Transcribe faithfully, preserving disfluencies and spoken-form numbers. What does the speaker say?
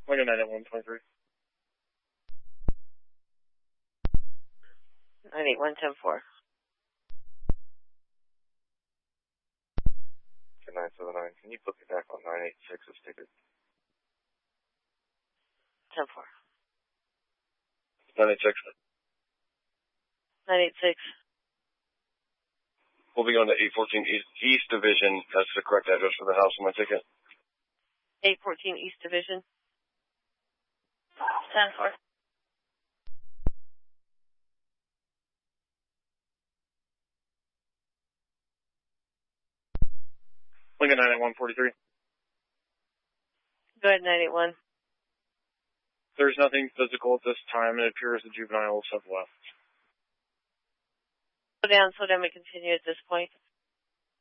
Lincoln nine eight one twenty-three. nine eight one ten four. nine seven nine, can you put me back on nine eight six as ticket? ten four. nine eight six. nine eight six. We'll be going to eight fourteen East, East Division. That's the correct address for the house on my ticket. eight fourteen East Division. ten four. Lincoln nine eight one forty-three. Go ahead, nine eight one. There's nothing physical at this time. It appears the juveniles have left. Slow down, slow down, and continue at this point.